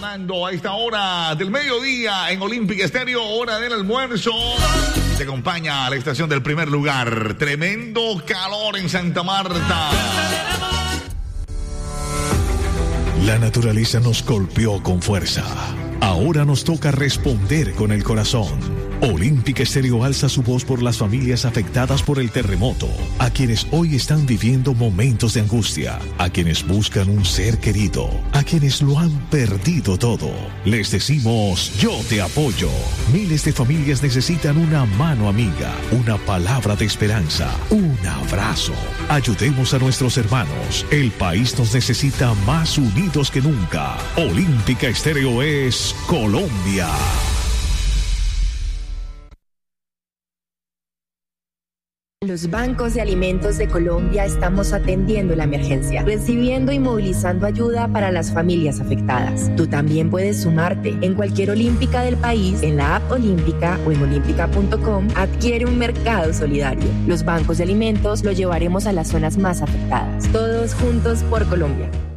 sonando a esta hora del mediodía en Olímpica Estéreo, hora del almuerzo. Te acompaña a la estación del primer lugar. Tremendo calor en Santa Marta. La naturaleza nos golpeó con fuerza. Ahora nos toca responder con el corazón. Olímpica Estéreo alza su voz por las familias afectadas por el terremoto, a quienes hoy están viviendo momentos de angustia, a quienes buscan un ser querido, a quienes lo han perdido todo. Les decimos, yo te apoyo. Miles de familias necesitan una mano amiga, una palabra de esperanza, un abrazo. Ayudemos a nuestros hermanos. El país nos necesita más unidos que nunca. Olímpica Estéreo es Colombia. Los bancos de alimentos de Colombia estamos atendiendo la emergencia, recibiendo y movilizando ayuda para las familias afectadas. Tú también puedes sumarte. En cualquier olímpica del país, en la app Olímpica o en olímpica.com, adquiere un mercado solidario. Los bancos de alimentos los llevaremos a las zonas más afectadas. Todos juntos por Colombia.